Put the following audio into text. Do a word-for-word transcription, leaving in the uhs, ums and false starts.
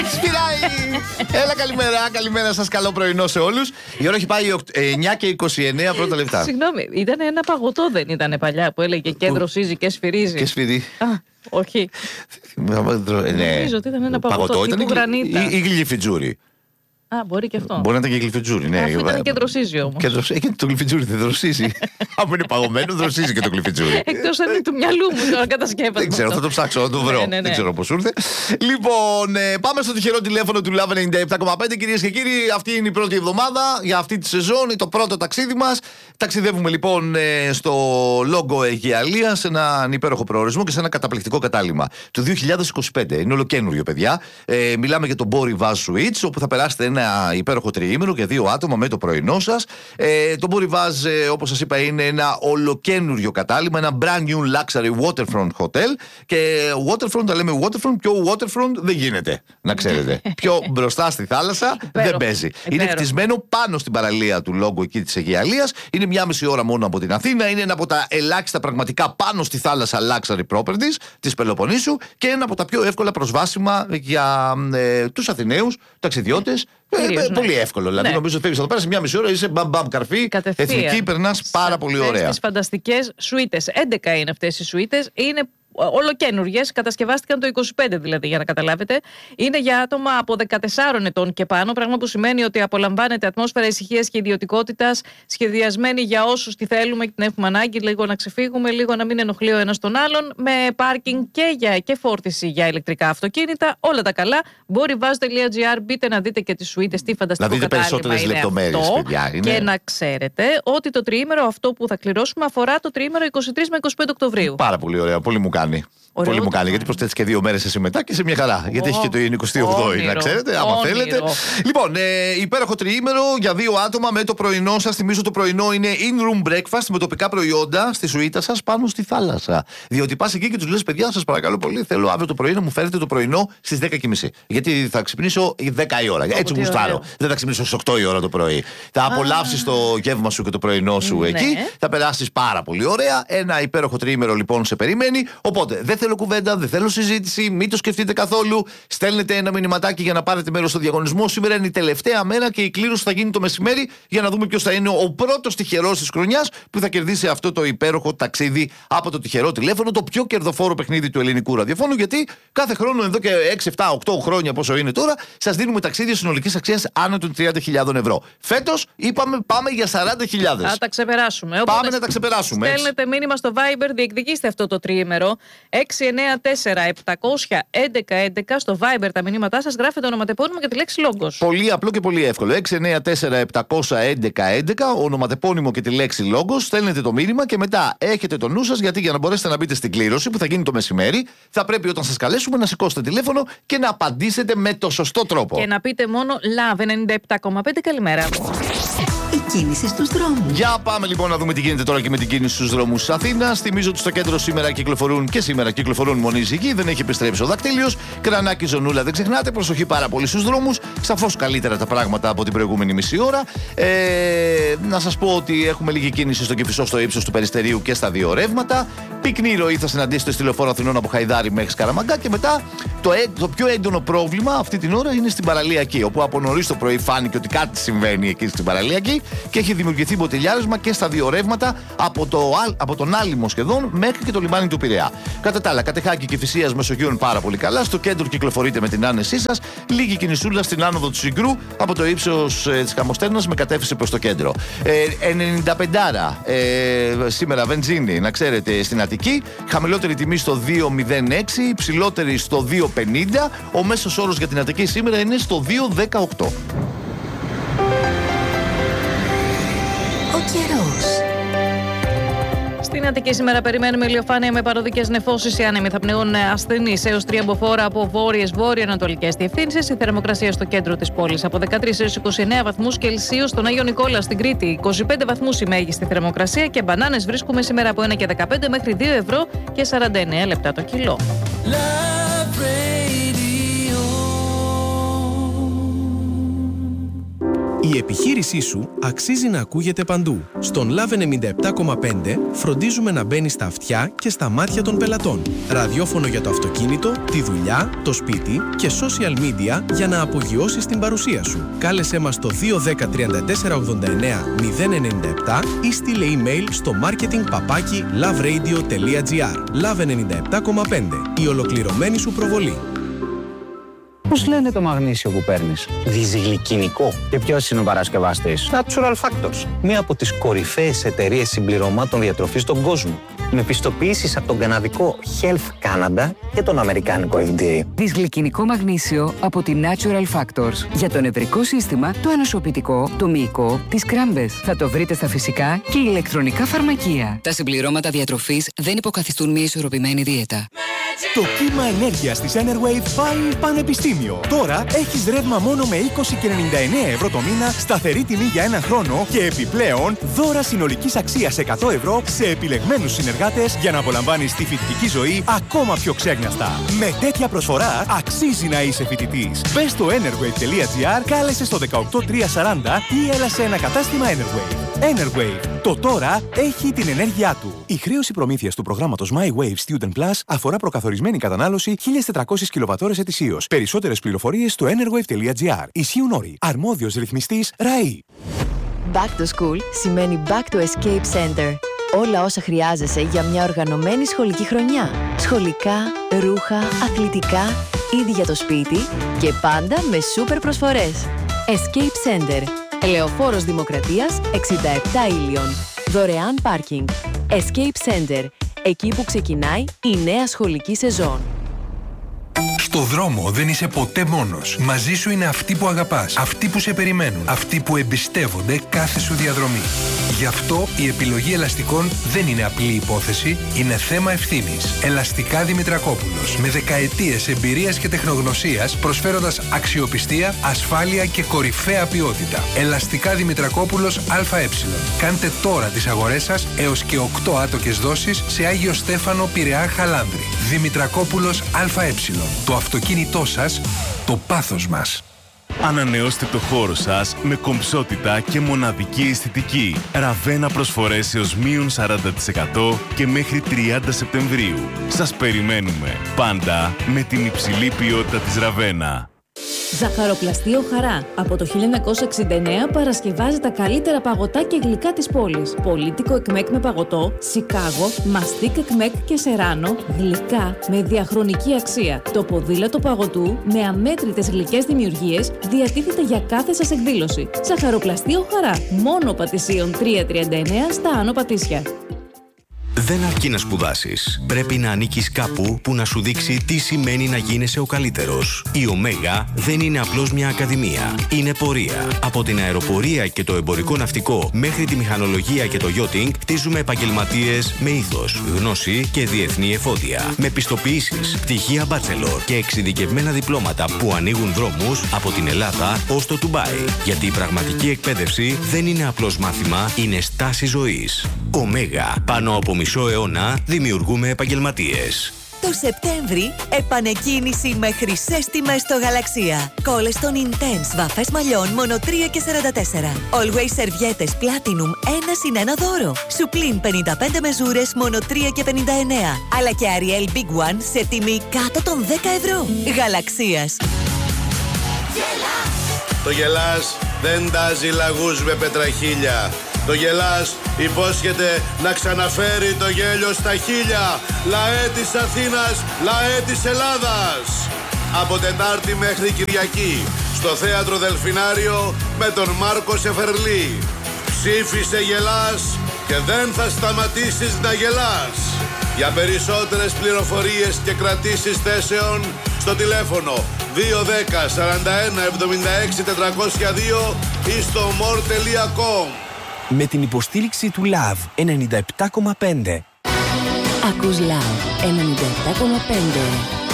Σπυράει! Έλα, καλημέρα, καλημέρα σας, καλό πρωινό σε όλους. Η ώρα έχει πάει εννιά και είκοσι εννέα πρώτα λεπτά. Συγγνώμη, ήταν ένα παγωτό, δεν ήταν παλιά που έλεγε και δροσίζει και σφυρίζει? Και σφυρί. Α, όχι. Νομίζω ότι ήταν ένα παγωτό τύπου γρανίτα. Ή γλυφιτζούρι. Α, μπορεί και αυτό. Μπορεί να ήταν και γλυφιτζούρι, ναι. Αυτό ήταν και δροσίζει όμως. Και το γλυφιτζούρι δεν δροσίζει. Αν είναι παγωμένο, δροσίζει και το γλυφιτζούρι. Εκτός αν είναι του μυαλού μου τώρα κατασκεύασμα. Δεν ξέρω, θα το ψάξω να το βρω. Δεν ξέρω πώς ήρθε. Λοιπόν, πάμε στο τυχερό τηλέφωνο του Love ενενήντα επτά κόμμα πέντε, κυρίες και κύριοι. Αυτή είναι η πρώτη εβδομάδα για αυτή τη σεζόν, το πρώτο ταξίδι μας. Ταξιδεύουμε λοιπόν στο Λόγκο Αιγιαλίας, σε έναν υπέροχο προορισμό και σε ένα καταπληκτικό κατάλημα του δύο χιλιάδες είκοσι πέντε. Είναι ολοκένουργιο, παιδιά. Ε, μιλάμε για το Bori Vaz Suites, όπου θα περάσετε ένα υπέροχο τριήμερο για δύο άτομα με το πρωινό σας. Ε, το Bori Vaz, ε, όπως σας είπα, είναι ένα ολοκένουργιο κατάλημα, ένα brand new luxury waterfront hotel. Και waterfront, τα λέμε waterfront, πιο waterfront δεν γίνεται, να ξέρετε. Πιο μπροστά στη θάλασσα δεν παίζει. Είναι χτισμένο πάνω στην παραλία του Λόγκου εκεί της Αιγιαλίας. Είναι μια μισή ώρα μόνο από την Αθήνα. Είναι ένα από τα ελάχιστα πραγματικά πάνω στη θάλασσα luxury properties της Πελοποννήσου και ένα από τα πιο εύκολα προσβάσιμα για ε, τους Αθηναίους ταξιδιώτες. Κυρίως, ε, ναι. Πολύ εύκολο. Δηλαδή, ναι. νομίζω ότι φεύγεις εδώ πέρα σε μια μισή ώρα, είσαι μπαμ μπαμ καρφί. Εθνική, περνάς πάρα πολύ ωραία. Στις φανταστικές σουίτες. έντεκα είναι αυτές οι σουίτες. Είναι ολοκένουργιες, κατασκευάστηκαν το είκοσι πέντε δηλαδή, για να καταλάβετε. Είναι για άτομα από δεκατεσσάρων ετών και πάνω, πράγμα που σημαίνει ότι απολαμβάνεται ατμόσφαιρα ησυχίας και ιδιωτικότητας, σχεδιασμένη για όσους τη θέλουμε και την έχουμε ανάγκη, λίγο να ξεφύγουμε, λίγο να μην ενοχλεί ο ένας τον άλλον, με πάρκινγκ και, για, και φόρτιση για ηλεκτρικά αυτοκίνητα, όλα τα καλά. Borivaz τελεία gr, μπείτε να δείτε και τις σουίτες, τι φανταστικό κατάλημα είναι αυτό. Παιδιά, είναι. Και να ξέρετε ότι το τριήμερο αυτό που θα κληρώσουμε αφορά το τριήμερο είκοσι τρεις με είκοσι πέντε Οκτωβρίου. Πάρα πολύ ωραία, πολύ μου κάνει. Ωραίο, πολύ μου κάνει, γιατί προσθέτει και δύο μέρες εσύ μετά και σε μια χαρά. Oh, γιατί έχει και το εικοστή όγδοη, να ξέρετε, άμα όνειρο. Θέλετε. Λοιπόν, ε, υπέροχο τριήμερο για δύο άτομα με το πρωινό σας. Θυμίζω το πρωινό είναι in-room breakfast με τοπικά προϊόντα στη σουίτα σας πάνω στη θάλασσα. Διότι πας εκεί και τους λες, παιδιά, σας παρακαλώ πολύ, θέλω αύριο το πρωί να μου φέρετε το πρωινό στις δέκα και μισή. Γιατί θα ξυπνήσω δέκα η ώρα. Oh, έτσι γουστάρω. Δεν θα ξυπνήσω στις οκτώ η ώρα το πρωί. Θα απολαύσεις το γεύμα σου και το πρωινό σου ναι. εκεί. Θα περάσεις πάρα πολύ ωραία. Ένα υπέροχο τριήμερο λοιπόν σε περιμένει. Οπότε δεν θέλω κουβέντα, δεν θέλω συζήτηση, μην το σκεφτείτε καθόλου. Στέλνετε ένα μηνυματάκι για να πάρετε μέρος στο διαγωνισμό. Σήμερα είναι η τελευταία μέρα και η κλήρωση θα γίνει το μεσημέρι για να δούμε ποιος θα είναι ο πρώτος τυχερός της χρονιάς που θα κερδίσει αυτό το υπέροχο ταξίδι από το τυχερό τηλέφωνο, το πιο κερδοφόρο παιχνίδι του ελληνικού ραδιοφώνου. Γιατί κάθε χρόνο, εδώ και έξι, επτά, οκτώ χρόνια, πόσο είναι τώρα, σας δίνουμε ταξίδια συνολικής αξίας άνω των τριάντα χιλιάδες ευρώ. Φέτος είπαμε πάμε για σαράντα χιλιάδες. Θα τα ξεπεράσουμε. Πάμε να τα ξεπεράσουμε. Στέλνετε μήνυμα στο Viber, διεκδικήστε αυτό το τριήμερο. έξι εννιά τέσσερα επτακόσια έντεκα έντεκα στο Viber τα μηνύματά σας, γράφετε ονοματεπώνυμο και τη λέξη Λόγκος. Πολύ απλό και πολύ εύκολο. έξι εννιά τέσσερα επτακόσια έντεκα έντεκα, ονοματεπώνυμο και τη λέξη Λόγκος. Στέλνετε το μήνυμα και μετά έχετε το νου σας, γιατί για να μπορέσετε να μπείτε στην κλήρωση που θα γίνει το μεσημέρι, θα πρέπει όταν σας καλέσουμε να σηκώσετε τηλέφωνο και να απαντήσετε με το σωστό τρόπο. Και να πείτε μόνο Love ενενήντα επτά κόμμα πέντε, καλημέρα. Η κίνηση στους δρόμους. Για πάμε λοιπόν να δούμε τι γίνεται τώρα και με την κίνηση στους δρόμους της Αθήνας. Θυμίζω ότι στο κέντρο σήμερα κυκλοφορούν και σήμερα κυκλοφορούν μονή ζυγή. Δεν έχει επιστρέψει ο δακτύλιος. Κρανάκι, ζωνούλα, δεν ξεχνάτε. Προσοχή πάρα πολύ στους δρόμους. Σαφώς καλύτερα τα πράγματα από την προηγούμενη μισή ώρα. Ε, να σας πω ότι έχουμε λίγη κίνηση στο Κηφισό, στο ύψος του Περιστερίου και στα δύο ρεύματα. Πυκνή ροή θα συναντήσετε στη λεωφόρο Αθηνών από Χαϊδάρι μέχρι Σκαραμαγκά. Και μετά το, ε, το πιο έντονο πρόβλημα αυτή την ώρα είναι στην παραλιακή. Όπου από νωρίς το πρωί φάνηκε ότι κάτι συμβαίνει εκεί στην παραλιακή και έχει δημιουργηθεί μποτιλιάρισμα και στα δύο ρεύματα από, το, από τον Άλυμο σχεδόν μέχρι και το λιμάνι του Πειραιά. Κατά τα άλλα, Κατεχάκη και Φυσίας Μεσογείων πάρα πολύ καλά. Στο κέντρο κυκλοφορείτε με την άνεσή σας. Λίγη κινησούλα στην άνοδο του Συγκρού από το ύψος ε, της Χαμοστέρνας με κατεύθυνση προς το κέντρο. Ε, ενενήντα πέντε ε, σήμερα βενζίνη, να ξέρετε, στην Αττική. Χαμηλότερη τιμή στο δύο μηδέν έξι, υψηλότερη στο δύο πενήντα. Ο μέσος όρος για την Αττική σήμερα είναι στο δύο δεκαοκτώ. Ο καιρός. Στην Αττική σήμερα περιμένουμε ηλιοφάνεια με παροδικές νεφώσεις. Οι άνεμοι θα πνέουν ασθενείς έως τριαμποφόρα από βόρειες βόρειο-ανατολικές διευθύνσεις. Η θερμοκρασία στο κέντρο της πόλης από δεκατρείς έως είκοσι εννέα βαθμούς Κελσίου. Στον Άγιο Νικόλαο στην Κρήτη είκοσι πέντε βαθμούς η μέγιστη θερμοκρασία. Και μπανάνες βρίσκουμε σήμερα από ένα και δεκαπέντε μέχρι δύο ευρώ και σαράντα εννέα λεπτά το κιλό. Η επιχείρησή σου αξίζει να ακούγεται παντού. Στον Love ενενήντα επτά κόμμα πέντε φροντίζουμε να μπαίνει στα αυτιά και στα μάτια των πελατών. Ραδιόφωνο για το αυτοκίνητο, τη δουλειά, το σπίτι και social media για να απογειώσεις την παρουσία σου. Κάλεσέ μας στο δύο ένα μηδέν τριάντα τέσσερα ογδόντα εννέα μηδέν ενενήντα επτά ή στείλε email στο marketing παπάκι loveradio τελεία gr. Love ενενήντα επτά κόμμα πέντε. Η ολοκληρωμένη σου προβολή. Πώς λένε το μαγνήσιο που παίρνεις? Δυσγλυκινικό. Και ποιος είναι ο παρασκευαστής? Natural Factors. Μία από τις κορυφαίες εταιρείες συμπληρωμάτων διατροφής στον κόσμο. Με πιστοποιήσεις από τον καναδικό Health Canada και τον αμερικάνικο εφ ντι έι. Δυσγλυκινικό μαγνήσιο από τη Natural Factors. Για το νευρικό σύστημα, το ανοσοποιητικό, το μυϊκό, τις κράμπες. Θα το βρείτε στα φυσικά και ηλεκτρονικά φαρμακεία. Τα συμπληρώματα διατροφής δεν υποκαθιστούν μια ισορροπημένη δίαιτα. Το κύμα ενέργειας της Enerwave πάει πανεπιστήμιο. Τώρα έχεις ρεύμα μόνο με είκοσι και ενενήντα εννέα ευρώ το μήνα, σταθερή τιμή για ένα χρόνο και επιπλέον δώρα συνολικής αξίας εκατό ευρώ σε επιλεγμένους συνεργάτες για να απολαμβάνεις τη φοιτητική ζωή ακόμα πιο ξέγνιαστα. Με τέτοια προσφορά αξίζει να είσαι φοιτητής. Μπες στο enerwave τελεία gr, κάλεσε στο δεκαοκτώ τριακόσια σαράντα ή έλα σε ένα κατάστημα Enerwave. Enerwave. Το τώρα έχει την ενέργειά του. Η χρέωση προμήθειας του προγράμματος My Wave Student Plus αφορά προκαθορισμένη κατανάλωση χίλιες τετρακόσιες κιλοβατώρες ετησίως. Περισσότερες πληροφορίες στο enerwave τελεία gr. Ισχύουν όροι. Αρμόδιος ρυθμιστής ΡΑΗ. Back to school σημαίνει Back to Escape Center. Όλα όσα χρειάζεσαι για μια οργανωμένη σχολική χρονιά. Σχολικά, ρούχα, αθλητικά, ήδη για το σπίτι και πάντα με σούπερ προσφορές. Escape Center. Ελεοφόρος Δημοκρατίας εξήντα επτά Ήλιον. Δωρεάν πάρκινγκ. Escape Center. Εκεί που ξεκινάει η νέα σχολική σεζόν. Στο δρόμο δεν είσαι ποτέ μόνος. Μαζί σου είναι αυτοί που αγαπάς, αυτοί που σε περιμένουν, αυτοί που εμπιστεύονται κάθε σου διαδρομή. Γι' αυτό η επιλογή ελαστικών δεν είναι απλή υπόθεση, είναι θέμα ευθύνης. Ελαστικά Δημητρακόπουλος, με δεκαετίες εμπειρίας και τεχνογνωσίας, προσφέροντας αξιοπιστία, ασφάλεια και κορυφαία ποιότητα. Ελαστικά Δημητρακόπουλος ΑΕ. Κάντε τώρα τις αγορές σας έως και οκτώ άτοκες δόσεις σε Άγιο Στέφανο, Πειραιά, Χαλάνδρη. Δημητρακόπουλος ΑΕ. Το αυτοκίνητό σας, το πάθος μας. Ανανεώστε το χώρο σας με κομψότητα και μοναδική αισθητική. Ραβένα προσφορές έως μείον σαράντα τοις εκατό και μέχρι τριάντα Σεπτεμβρίου. Σας περιμένουμε πάντα με την υψηλή ποιότητα της Ραβένα. Ζαχαροπλαστείο Χαρά. Από το χίλια εννιακόσια εξήντα εννέα παρασκευάζει τα καλύτερα παγωτά και γλυκά της πόλης. Πολύτικο εκμέκ με παγωτό, Σικάγο, μαστίκ εκμέκ και σεράνο, γλυκά με διαχρονική αξία. Το ποδήλατο παγωτού με αμέτρητες γλυκές δημιουργίες διατίθεται για κάθε σας εκδήλωση. Ζαχαροπλαστείο Χαρά. Μόνο Πατησίων τριακόσια τριάντα εννέα στα Άνω Πατήσια. Δεν αρκεί να σπουδάσεις. Πρέπει να ανήκεις κάπου που να σου δείξει τι σημαίνει να γίνεσαι ο καλύτερος. Η Ωμέγα δεν είναι απλώς μια ακαδημία. Είναι πορεία. Από την αεροπορία και το εμπορικό ναυτικό μέχρι τη μηχανολογία και το yachting, χτίζουμε επαγγελματίες με ήθος, γνώση και διεθνή εφόδια. Με πιστοποιήσεις, πτυχία bachelor και εξειδικευμένα διπλώματα που ανοίγουν δρόμους από την Ελλάδα ως το Ντουμπάι. Γιατί η πραγματική εκπαίδευση δεν είναι απλώς μάθημα, είναι στάση ζωής. Ωμέγα. Πάνω από μισό αιώνα δημιουργούμε επαγγελματίες. Το Σεπτέμβρι, επανεκκίνηση με χρυσές τιμές στο Γαλαξία. Κόλλες των Intense βαφές μαλλιών μόνο τρία και σαράντα τέσσερα. Always σερβιέτες Platinum ένα συν ένα δώρο. Σουπλίν πενήντα πέντε μεζούρες μόνο τρία και πενήντα εννέα. Αλλά και Ariel Big One σε τιμή κάτω των δέκα ευρώ. Γαλαξίας. Το Γελάς δεν τάζει λαγούς με πετραχίλια. Το Γελάς υπόσχεται να ξαναφέρει το γέλιο στα χίλια. Λαέ της Αθήνας, λαέ της Ελλάδας. Από Τετάρτη μέχρι Κυριακή στο Θέατρο Δελφινάριο με τον Μάρκο Σεφερλή. Ψήφισε Γελάς και δεν θα σταματήσεις να γελάς. Για περισσότερες πληροφορίες και κρατήσεις θέσεων στο τηλέφωνο δύο ένα μηδέν σαράντα ένα εβδομήντα έξι τετρακόσια δύο ή στο more τελεία com. Με την υποστήριξη του Love ενενήντα επτά κόμμα πέντε. Ακούς Love ενενήντα επτά κόμμα πέντε.